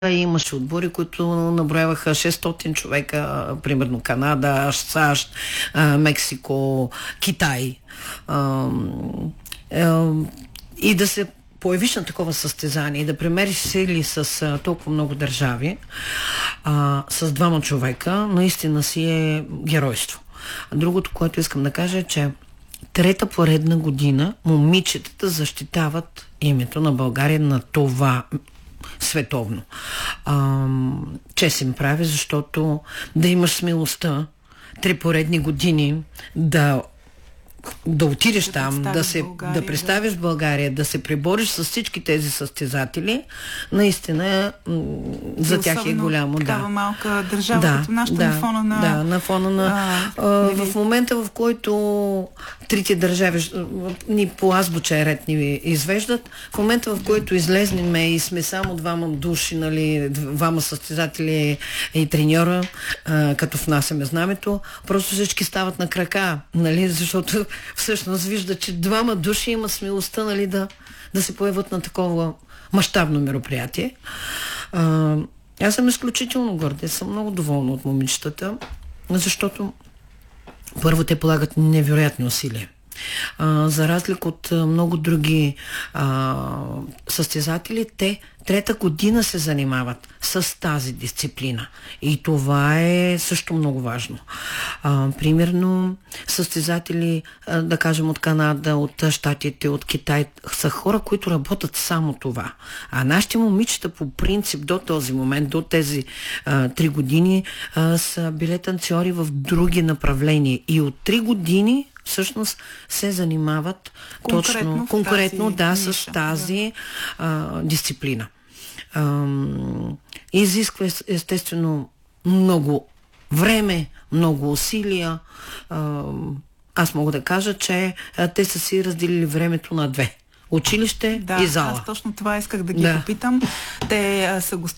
Имаше отбори, които наброяваха 600 човека, примерно Канада, САЩ, Мексико, Китай. И да се появиш на такова състезание и да премериш сили с толкова много държави, с двама човека, наистина си е геройство. Другото, което искам да кажа е, че трета поредна година момичетата защитават името на България на това световно. Чест им прави, защото да имаш смелостта 3 поредни години да отидеш там, да представиш България, да се пребориш с всички тези състезатели, наистина за тях е голямо. Такава малка държава, като нашата на фона на... Да, на фона на... в момента, в който трите държави ни по азбучен ред ни извеждат, в момента, в който излезнем и сме само двама души, нали, двама състезатели и треньора, като внасяме знамето, просто всички стават на крака, нали, защото всъщност вижда, че двама души имат смелостта, нали, да се появят на такова мащабно мероприятие. Аз съм изключително горда. Съм много доволна от момичетата, защото първо те полагат невероятни усилия. За разлика от много други състезатели, те трета година се занимават с тази дисциплина. И това е също много важно. Примерно, състезатели, да кажем, от Канада, от Щатите, от Китай, са хора, които работят само това. А нашите момичета по принцип до този момент, до тези 3 години, са били танцори в други направления. И от 3 години всъщност се занимават конкретно с тази дисциплина. Изисква естествено много време, много усилия. Аз мога да кажа, че те са си разделили времето на 2. Училище и зала. Аз точно това исках да ги попитам. Те са